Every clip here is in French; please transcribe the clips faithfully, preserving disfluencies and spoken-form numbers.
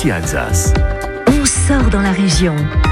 Ici Alsace. On sort dans la région.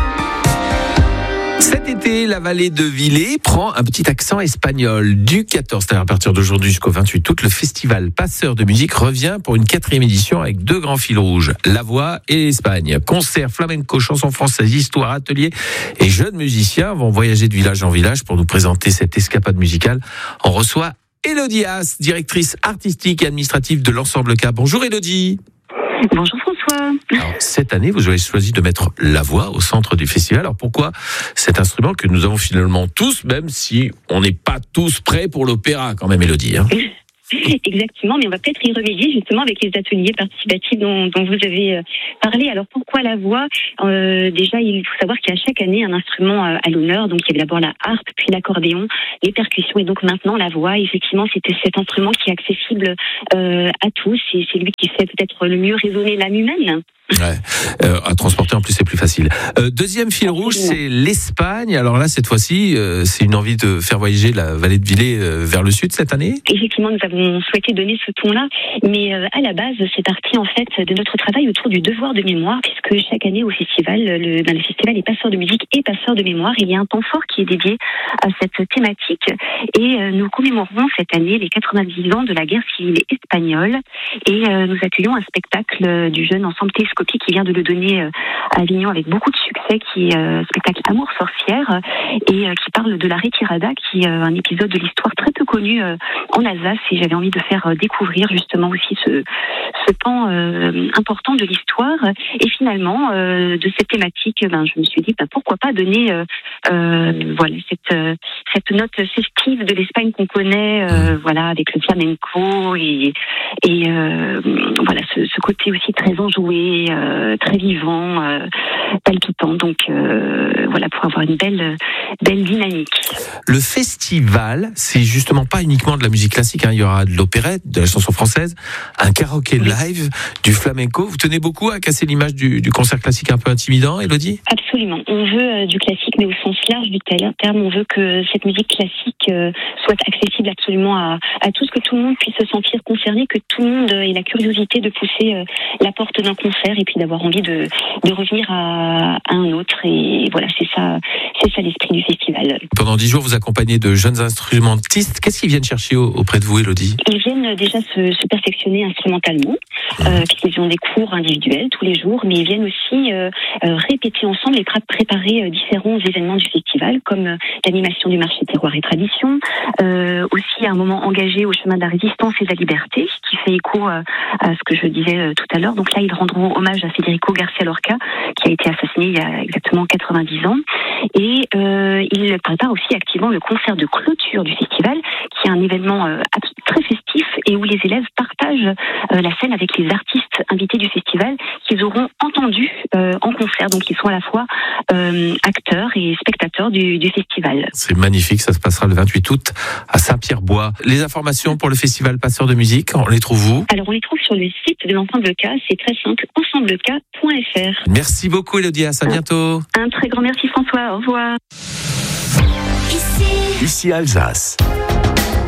Cet été, la vallée de Villers prend un petit accent espagnol. Du quatorze, c'est-à-dire à partir d'aujourd'hui jusqu'au vingt-huit août, le festival Passeurs de musique revient pour une quatrième édition avec deux grands fils rouges, la voix et l'Espagne. Concerts, flamenco, chansons françaises, histoires, ateliers et jeunes musiciens vont voyager de village en village pour nous présenter cette escapade musicale. On reçoit Élodie Haas, directrice artistique et administrative de l'Ensemble K. Bonjour Élodie. Bonjour François. Alors, cette année, vous avez choisi de mettre la voix au centre du festival. Alors pourquoi cet instrument que nous avons finalement tous, même si on n'est pas tous prêts pour l'opéra quand même, Élodie, hein? Exactement, mais on va peut-être y remédier justement avec les ateliers participatifs dont, dont vous avez parlé. Alors pourquoi la voix ? euh, Déjà, il faut savoir qu'il y a chaque année un instrument à l'honneur. Donc il y avait d'abord la harpe, puis l'accordéon, les percussions, et donc maintenant la voix. Effectivement, c'était cet instrument qui est accessible euh, à tous, et c'est lui qui fait peut-être le mieux résonner l'âme humaine. Ouais, euh, à transporter en plus c'est plus facile. Euh, deuxième fil rouge, c'est l'Espagne. Alors là, cette fois-ci, euh, c'est une envie de faire voyager la vallée de Villers euh, vers le sud cette année. Effectivement, nous avons souhaité donner ce ton-là, mais euh, à la base, c'est parti en fait de notre travail autour du devoir de mémoire, puisque chaque année au festival, le, ben, le festival est passeur de musique et passeur de mémoire. Il y a un temps fort qui est dédié à cette thématique, et euh, nous commémorons cette année les quatre-vingt-dix ans de la guerre civile espagnole, et euh, nous accueillons un spectacle du jeune ensemble Télescopique qui vient de le donner à Avignon avec beaucoup de succès, qui est euh, spectacle Amour sorcière, et euh, qui parle de la retirada, qui est euh, un épisode de l'histoire très peu connu euh, en Alsace, et j'avais envie de faire euh, découvrir justement aussi ce, ce pan euh, important de l'histoire. Et finalement, euh, de cette thématique, ben, je me suis dit, ben, pourquoi pas donner euh, euh, voilà, cette, euh, cette note festive de l'Espagne qu'on connaît, euh, voilà, avec le flamenco, et, et euh, voilà, ce, ce côté aussi très enjoué, euh, très vivant, euh, palpitant, donc euh, voilà, pour avoir une belle, belle dynamique. Le festival, c'est justement pas uniquement de la musique classique, hein. Il y aura de l'opérette, de la chanson française, un karaoké oui. live, du flamenco. Vous tenez beaucoup à casser l'image du, du concert classique un peu intimidant, Élodie ? Absolument. On veut euh, du classique, mais au sens large du terme. On veut que cette musique classique euh, soit accessible absolument à, à tous, que tout le monde puisse se sentir concerné, que tout le monde ait la curiosité de pousser euh, la porte d'un concert, et puis d'avoir envie de, de revenir à, à un autre. Et voilà, c'est ça, c'est ça l'esprit du festival. Pendant dix jours, vous accompagnez de jeunes instrumentistes. Qu'est-ce qu'ils viennent chercher auprès de vous, Élodie ? Ils viennent déjà se, se perfectionner instrumentalement, mmh. euh, puisqu'ils ont des cours individuels tous les jours, mais ils viennent aussi euh, euh, répéter ensemble et préparer euh, différents événements du festival, comme euh, l'animation du marché terroir et tradition, euh, aussi un moment engagé au chemin de la résistance et de la liberté, qui fait écho euh, à ce que je disais euh, tout à l'heure. Donc là, ils rendront hommage à Federico García Lorca, qui a été assassiné il y a exactement quatre-vingt-dix ans. Et euh, il prépare aussi activement le concert de clôture du festival, qui est un événement euh, très festif, et où les élèves partagent euh, la scène avec les artistes invités du festival qu'ils auront entendus euh, en concert. Donc ils sont à la fois euh, acteurs et spectateurs du, du festival. C'est magnifique, ça se passera le vingt-huit août à Saint-Pierre-Bois. Les informations pour le festival Passeurs de musique, on les trouve où ? Alors on les trouve sur le site de l'Ensemble K, c'est très simple, ensemble k point f r. Merci beaucoup Élodie, à bientôt. Un très grand merci François, au revoir. Ici Alsace.